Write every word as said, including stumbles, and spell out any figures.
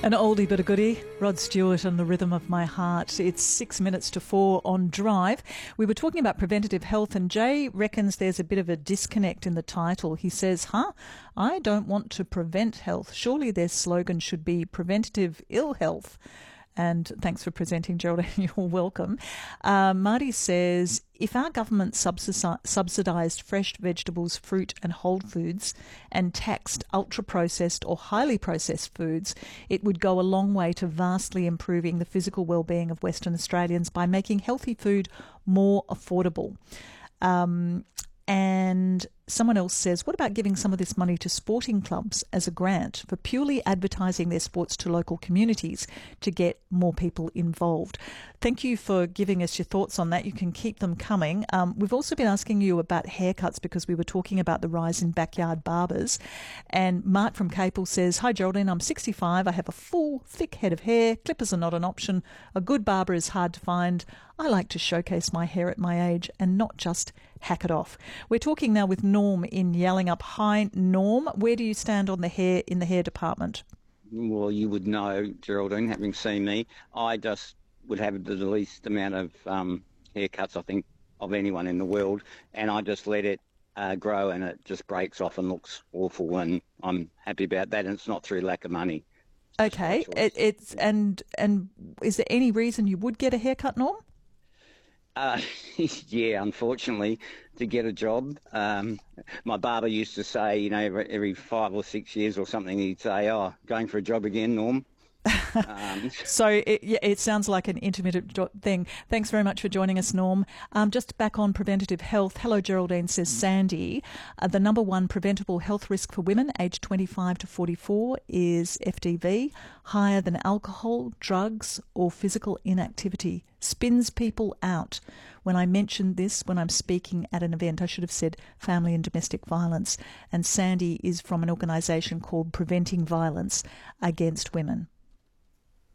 An oldie but a goodie, Rod Stewart and The Rhythm of My Heart. It's six minutes to four on Drive. We were talking about preventative health, and Jay reckons there's a bit of a disconnect in the title. He says, huh, I don't want to prevent health. Surely their slogan should be preventative ill health. And thanks for presenting, Geraldine. You're welcome. Uh, Marty says, if our government subsidised fresh vegetables, fruit and whole foods and taxed ultra-processed or highly processed foods, it would go a long way to vastly improving the physical well-being of Western Australians by making healthy food more affordable. Um, and someone else says, what about giving some of this money to sporting clubs as a grant for purely advertising their sports to local communities to get more people involved? Thank you for giving us your thoughts on that. You can keep them coming. Um, we've also been asking you about haircuts because we were talking about the rise in backyard barbers. And Mark from Capel says, hi Geraldine, I'm sixty-five. I have a full, thick head of hair. Clippers are not an option. A good barber is hard to find. I like to showcase my hair at my age and not just hack it off. We're talking now with Norm in Yallingup. Hi, Norm. Where do you stand on the hair in the hair department? Well, you would know, Geraldine, having seen me. I just would have the least amount of um, haircuts, I think, of anyone in the world, and I just let it uh, grow, and it just breaks off and looks awful, and I'm happy about that, and it's not through lack of money. It's okay, it, it's and and is there any reason you would get a haircut, Norm? Uh, yeah, unfortunately, to get a job. Um, my barber used to say, you know, every, every five or six years or something, he'd say, oh, going for a job again, Norm. Um, so it, yeah, it sounds like an intermittent jo- thing. Thanks very much for joining us, Norm. Um, just back on preventative health. Hello, Geraldine, says Sandy. Uh, the number one preventable health risk for women aged twenty-five to forty-four is F D V, higher than alcohol, drugs or physical inactivity. Spins people out. When I mentioned this, when I'm speaking at an event, I should have said family and domestic violence. And Sandy is from an organisation called Preventing Violence Against Women.